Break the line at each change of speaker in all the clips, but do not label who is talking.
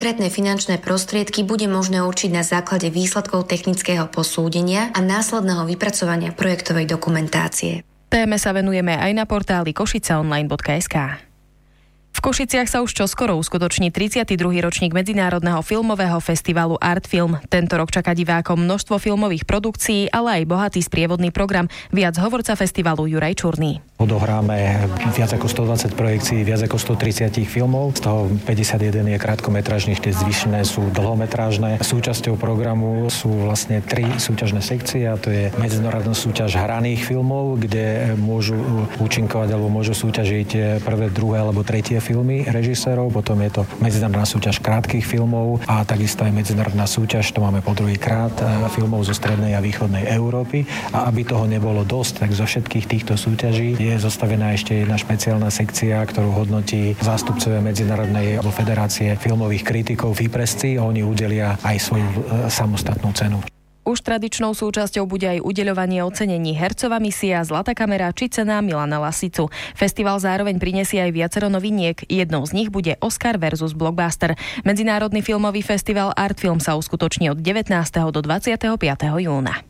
Konkrétne finančné prostriedky bude možné určiť na základe výsledkov technického posúdenia a následného vypracovania projektovej dokumentácie.
Téme sa venujeme aj na portáli košiceonline.sk. V Košiciach sa už čoskoro uskutoční 32. ročník Medzinárodného filmového festivalu Artfilm. Tento rok čaká divákom množstvo filmových produkcií, ale aj bohatý sprievodný program. Viac hovorca festivalu Juraj Čurný.
Odohráme viac ako 120 projekcií, viac ako 130 filmov, z toho 51 je krátkometrážnych, tie zvyšné sú dlhometrážne. Súčasťou programu sú vlastne 3 súťažné sekcie, a to je medzinárodná súťaž hraných filmov, kde môžu účinkovať alebo môžu súťažiť prvé, druhé alebo tretie filmy režisérov, potom je to medzinárodná súťaž krátkych filmov a takisto aj medzinárodná súťaž, to máme po druhýkrát, filmov zo strednej a východnej Európy. A aby toho nebolo dosť, tak zo všetkých týchto súťaží je zostavená ešte jedna špeciálna sekcia, ktorú hodnotí zástupcovia Medzinárodnej alebo Federácie filmových kritikov FIPRESCI. Oni udelia aj svoju samostatnú cenu.
Už tradičnou súčasťou bude aj udeľovanie ocenení Hercova misia, Zlatá kamera či cena Milana Lasicu. Festival zároveň prinesie aj viacero noviniek. Jednou z nich bude Oscar versus Blockbuster. Medzinárodný filmový festival Artfilm sa uskutoční od 19. do 25. júna.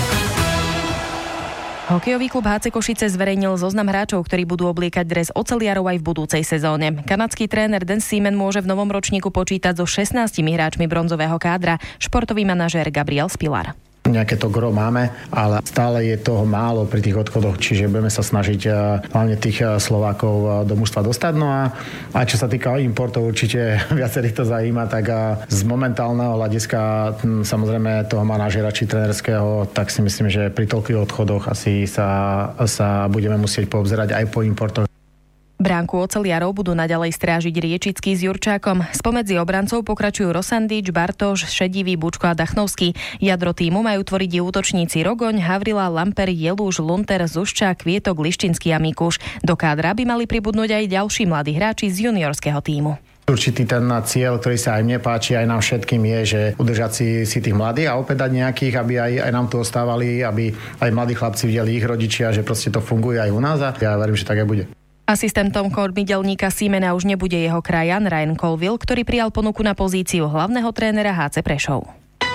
Hokejový klub HC Košice zverejnil zoznam hráčov, ktorí budú obliekať dres oceliarov aj v budúcej sezóne. Kanadský tréner Dan Seaman môže v novom ročníku počítať so 16 hráčmi bronzového kádra. Športový manažér Gabriel Spilar.
Nejaké to gro máme, ale stále je toho málo pri tých odchodoch, čiže budeme sa snažiť hlavne tých Slovákov do mužstva dostať. No a čo sa týka importov, určite viacerých to zaujíma, tak z momentálneho hľadiska samozrejme toho manažera či trénerského, tak si myslím, že pri toľkých odchodoch asi sa budeme musieť poobzerať aj po importoch.
Bránku oceliarov budú naďalej strážiť Riečický s Jurčákom. Spomedzi obrancov pokračujú Rosandič, Bartoš, Šedivý, Bučko a Dachnovský. Jadro tímu majú tvoriť útočníci Rogoň, Havrila, Lamper, Jelúž, Lunter, Zuščák, Kvietok, Liščinský a Mikuš. Do kádra by mali pribudnúť aj ďalší mladí hráči z juniorského tímu.
Určitý ten cieľ, ktorý sa aj mne páči, aj nám všetkým je, že udržať si tých mladých a opäť dať nejakých, aby aj nám tu ostávali, aby aj mladí chlapci videli ich rodičia, že proste to funguje aj u nás a ja verím, že tak aj bude.
Asistentom kormidelníka Siemena už nebude jeho krajan Ryan Colville, ktorý prijal ponuku na pozíciu hlavného trénera HC Prešov.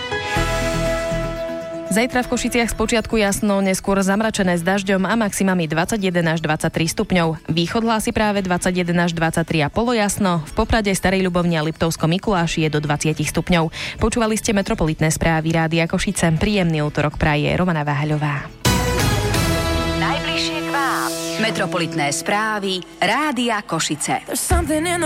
Zajtra v Košiciach spočiatku jasno, neskôr zamračené s dažďom a maximami 21 až 23 stupňov. Východ hlási práve 21 až 23 a polojasno. V Poprade, Starej Ľubovni a Liptovskom Mikuláši je do 20 stupňov. Počúvali ste metropolitné správy Rádia Košice. Príjemný útorok praje Romana Váhaľová.
Najbližšie k vám. Metropolitné správy Rádia Košice.